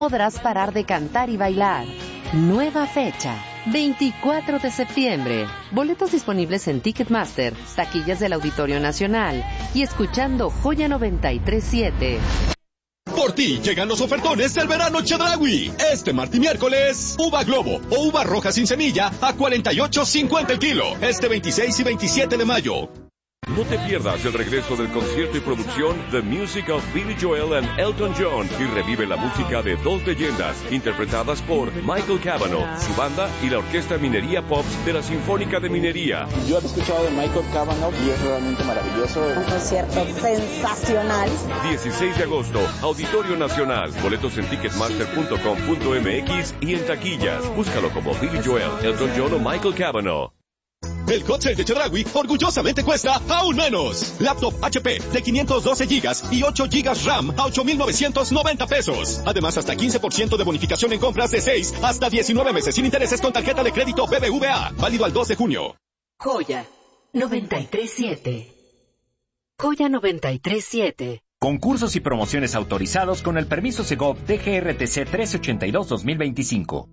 podrás parar de cantar y bailar. Nueva fecha, 24 de septiembre. Boletos disponibles en Ticketmaster, taquillas del Auditorio Nacional y escuchando Joya 93.7. Por ti llegan los ofertones del verano Chedraui. Este martes y miércoles, uva globo o uva roja sin semilla a $48.50 el kilo. Este 26 y 27 de mayo. No te pierdas el regreso del concierto y producción The Music of Billy Joel and Elton John y revive la música de dos leyendas interpretadas por Michael Cavanaugh, su banda y la Orquesta Minería Pops de la Sinfónica de Minería. Yo he escuchado de Michael Cavanaugh y es realmente maravilloso. Un concierto sensacional. 16 de agosto, Auditorio Nacional. Boletos en ticketmaster.com.mx y en taquillas. Búscalo como Billy Joel, Elton John o Michael Cavanaugh. El hot sale de Chedraui orgullosamente cuesta aún menos. Laptop HP de 512 GB y 8 GB RAM a $8,990. Además, hasta 15% de bonificación en compras de 6 hasta 19 meses sin intereses con tarjeta de crédito BBVA. Válido al 2 de junio. Joya 93.7. Joya 93.7. Concursos y promociones autorizados con el permiso Segov DGRTC 1382-2025.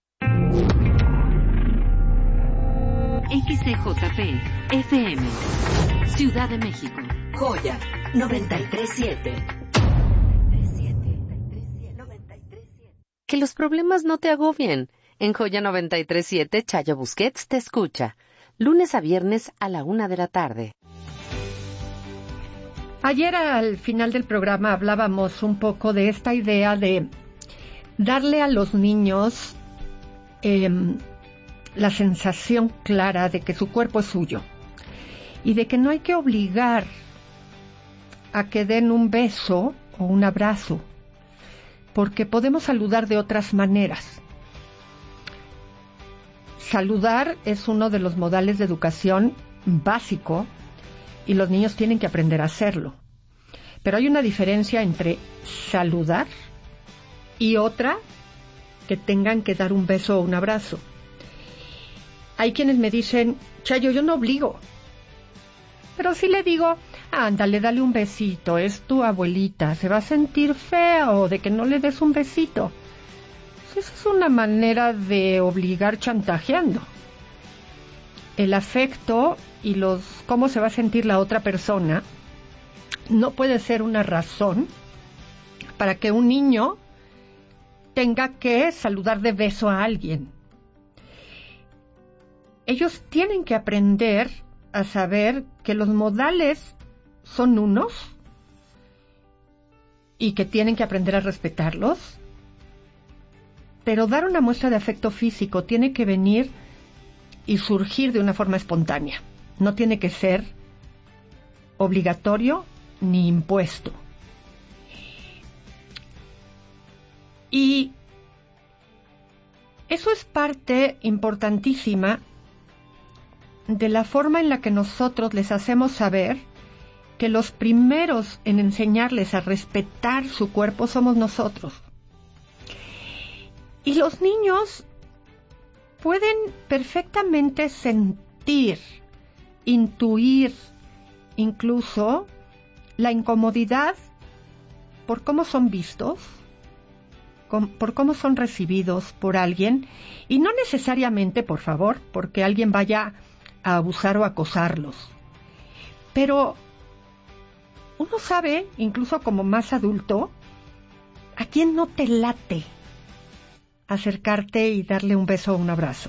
XCJP FM Ciudad de México. Joya 93.7. Que los problemas no te agobien. En Joya 93.7, Chayo Busquets te escucha. Lunes a viernes a la 1 de la tarde. Ayer al final del programa hablábamos un poco de esta idea de darle a los niños la sensación clara de que su cuerpo es suyo y de que no hay que obligar a que den un beso o un abrazo, porque podemos saludar de otras maneras. Saludar es uno de los modales de educación básico y los niños tienen que aprender a hacerlo. Pero hay una diferencia entre saludar y otra que tengan que dar un beso o un abrazo. Hay quienes me dicen, Chayo, yo no obligo. Pero si le digo, ándale, dale un besito, es tu abuelita, se va a sentir feo de que no le des un besito. Esa es una manera de obligar chantajeando. El afecto y cómo se va a sentir la otra persona no puede ser una razón para que un niño tenga que saludar de beso a alguien. Ellos tienen que aprender a saber que los modales son unos y que tienen que aprender a respetarlos, pero dar una muestra de afecto físico tiene que venir y surgir de una forma espontánea. No tiene que ser obligatorio ni impuesto. Y eso es parte importantísima de la forma en la que nosotros les hacemos saber que los primeros en enseñarles a respetar su cuerpo somos nosotros. Y los niños pueden perfectamente sentir, intuir, incluso la incomodidad por cómo son vistos, por cómo son recibidos por alguien, y no necesariamente, por favor, porque alguien vaya a abusar o acosarlos. Pero uno sabe, incluso como más adulto, a quién no te late acercarte y darle un beso o un abrazo.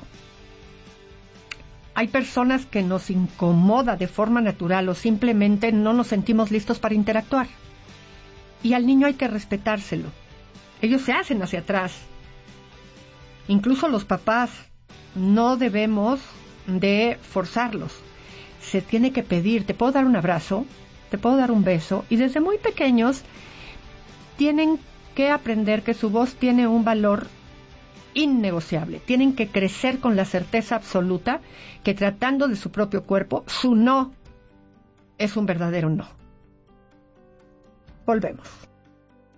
Hay personas que nos incomoda de forma natural o simplemente no nos sentimos listos para interactuar. Y al niño hay que respetárselo. Ellos se hacen hacia atrás. Incluso los papás no debemos de forzarlos. Se tiene que pedir, te puedo dar un abrazo, te puedo dar un beso, y desde muy pequeños tienen que aprender que su voz tiene un valor innegociable. Tienen que crecer con la certeza absoluta que tratando de su propio cuerpo, su no es un verdadero no. Volvemos.